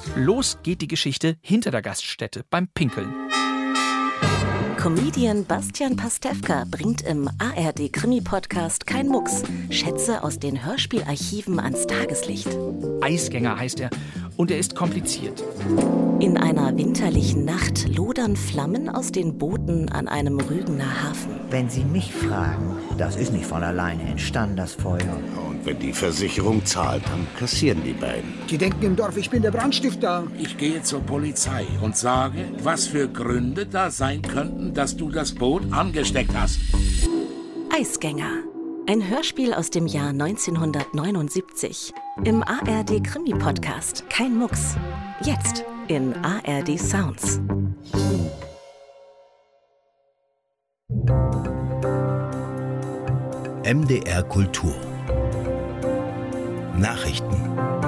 Los geht die Geschichte hinter der Gaststätte beim Pinkeln. Comedian Bastian Pastewka bringt im ARD-Krimi-Podcast Kein Mucks Schätze aus den Hörspielarchiven ans Tageslicht. Eisgänger heißt er und er ist kompliziert. In einer winterlichen Nacht lodern Flammen aus den Booten an einem Rügener Hafen. Wenn Sie mich fragen, das ist nicht von alleine entstanden, das Feuer. Und wenn die Versicherung zahlt, dann kassieren die beiden. Die denken im Dorf, ich bin der Brandstifter. Ich gehe zur Polizei und sage, was für Gründe da sein könnten, dass du das Boot angesteckt hast. Eisgänger. Ein Hörspiel aus dem Jahr 1979. Im ARD-Krimi-Podcast Kein Mucks. Jetzt in ARD Sounds. MDR Kultur. Nachrichten.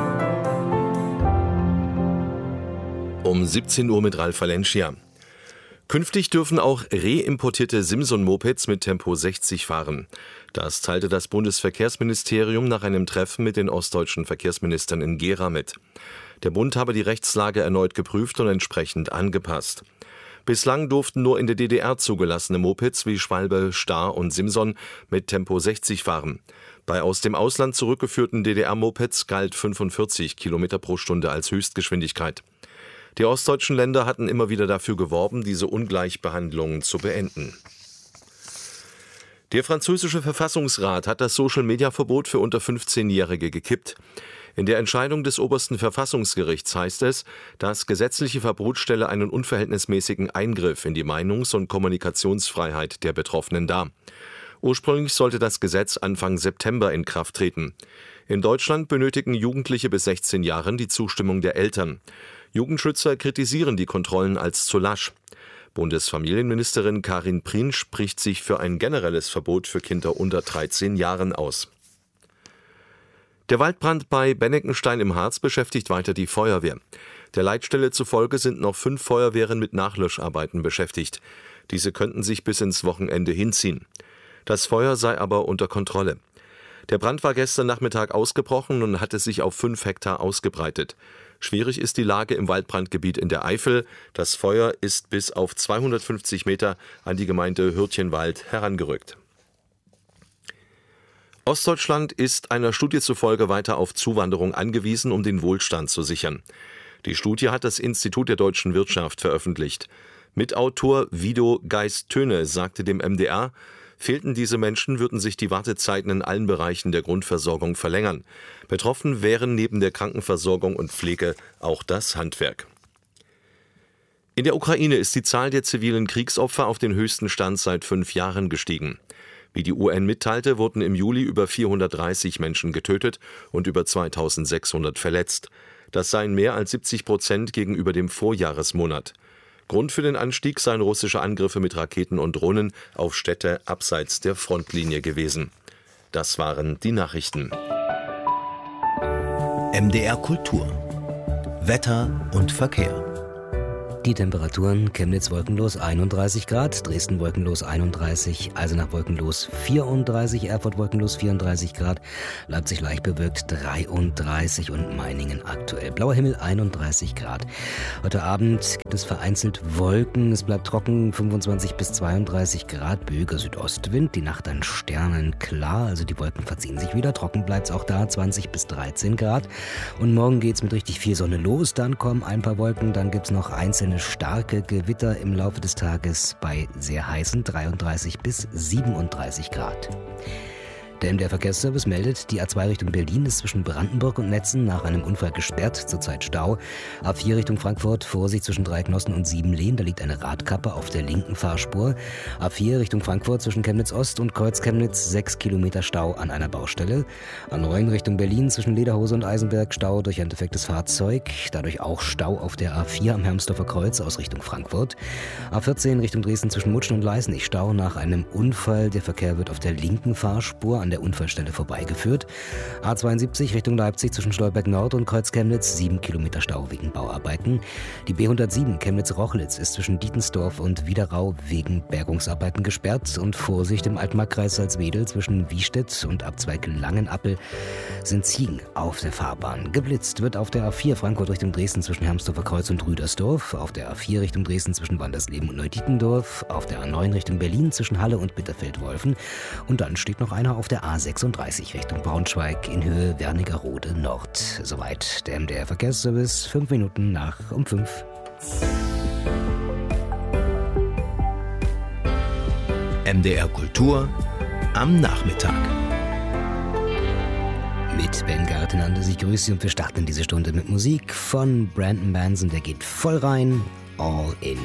Um 17 Uhr mit Ralf Valencia. Künftig dürfen auch reimportierte Simson-Mopeds mit Tempo 60 fahren. Das teilte das Bundesverkehrsministerium nach einem Treffen mit den ostdeutschen Verkehrsministern in Gera mit. Der Bund habe die Rechtslage erneut geprüft und entsprechend angepasst. Bislang durften nur in der DDR zugelassene Mopeds wie Schwalbe, Star und Simson mit Tempo 60 fahren. Bei aus dem Ausland zurückgeführten DDR-Mopeds galt 45 Kilometer pro Stunde als Höchstgeschwindigkeit. Die ostdeutschen Länder hatten immer wieder dafür geworben, diese Ungleichbehandlung zu beenden. Der französische Verfassungsrat hat das Social-Media-Verbot für unter 15-Jährige gekippt. In der Entscheidung des obersten Verfassungsgerichts heißt es, das gesetzliche Verbot stelle einen unverhältnismäßigen Eingriff in die Meinungs- und Kommunikationsfreiheit der Betroffenen dar. Ursprünglich sollte das Gesetz Anfang September in Kraft treten. In Deutschland benötigen Jugendliche bis 16 Jahren die Zustimmung der Eltern. Jugendschützer kritisieren die Kontrollen als zu lasch. Bundesfamilienministerin Karin Prien spricht sich für ein generelles Verbot für Kinder unter 13 Jahren aus. Der Waldbrand bei Benneckenstein im Harz beschäftigt weiter die Feuerwehr. Der Leitstelle zufolge sind noch 5 Feuerwehren mit Nachlöscharbeiten beschäftigt. Diese könnten sich bis ins Wochenende hinziehen. Das Feuer sei aber unter Kontrolle. Der Brand war gestern Nachmittag ausgebrochen und hatte sich auf 5 Hektar ausgebreitet. Schwierig ist die Lage im Waldbrandgebiet in der Eifel. Das Feuer ist bis auf 250 Meter an die Gemeinde Hürtchenwald herangerückt. Ostdeutschland ist einer Studie zufolge weiter auf Zuwanderung angewiesen, um den Wohlstand zu sichern. Die Studie hat das Institut der deutschen Wirtschaft veröffentlicht. Mitautor Vido Geist-Töne sagte dem MDR, fehlten diese Menschen, würden sich die Wartezeiten in allen Bereichen der Grundversorgung verlängern. Betroffen wären neben der Krankenversorgung und Pflege auch das Handwerk. In der Ukraine ist die Zahl der zivilen Kriegsopfer auf den höchsten Stand seit 5 Jahren gestiegen. Wie die UN mitteilte, wurden im Juli über 430 Menschen getötet und über 2600 verletzt. Das seien mehr als 70% gegenüber dem Vorjahresmonat. Grund für den Anstieg seien russische Angriffe mit Raketen und Drohnen auf Städte abseits der Frontlinie gewesen. Das waren die Nachrichten. MDR Kultur. Wetter und Verkehr. Die Temperaturen: Chemnitz wolkenlos 31 Grad, Dresden wolkenlos 31, Eisenach wolkenlos 34, Erfurt wolkenlos 34 Grad, Leipzig leicht bewölkt 33 und Meiningen aktuell blauer Himmel 31 Grad. Heute Abend gibt es vereinzelt Wolken, es bleibt trocken, 25 bis 32 Grad, böiger Südostwind, die Nacht dann sternenklar, also die Wolken verziehen sich wieder, trocken bleibt es auch da, 20 bis 13 Grad. Und morgen geht es mit richtig viel Sonne los, dann kommen ein paar Wolken, dann gibt es noch einzelne starke Gewitter im Laufe des Tages bei sehr heißen 33 bis 37 Grad. Der MDR-Verkehrsservice meldet, die A2 Richtung Berlin ist zwischen Brandenburg und Netzen nach einem Unfall gesperrt, zurzeit Stau. A4 Richtung Frankfurt, Vorsicht zwischen Dreiecknossen und Siebenlehn, da liegt eine Radkappe auf der linken Fahrspur. A4 Richtung Frankfurt zwischen Chemnitz Ost und Kreuz Chemnitz, 6 Kilometer Stau an einer Baustelle. A9 Richtung Berlin zwischen Lederhose und Eisenberg, Stau durch ein defektes Fahrzeug, dadurch auch Stau auf der A4 am Hermsdorfer Kreuz aus Richtung Frankfurt. A14 Richtung Dresden zwischen Mutschen und Leisenich, Stau nach einem Unfall, der Verkehr wird auf der linken Fahrspur an an der Unfallstelle vorbeigeführt. A72 Richtung Leipzig zwischen Stolberg Nord und Kreuz Chemnitz, 7 Kilometer Stau wegen Bauarbeiten. Die B107 Chemnitz-Rochlitz ist zwischen Dietensdorf und Wiederau wegen Bergungsarbeiten gesperrt. Und Vorsicht im Altmarkkreis Salzwedel zwischen Wiestedt und Abzweig Langenappel sind Ziegen auf der Fahrbahn. Geblitzt wird auf der A4 Frankfurt Richtung Dresden zwischen Hermsdorfer Kreuz und Rüdersdorf, auf der A4 Richtung Dresden zwischen Wandersleben und Neudietendorf, auf der A9 Richtung Berlin zwischen Halle und Bitterfeld-Wolfen und dann steht noch einer auf der A36 Richtung Braunschweig in Höhe Wernigerode Nord. Soweit der MDR Verkehrsservice, 5 Minuten nach um 5. MDR Kultur am Nachmittag. Mit Ben Gartenande, ich grüße Sie und wir starten diese Stunde mit Musik von Brandon Manson, der geht voll rein, all in.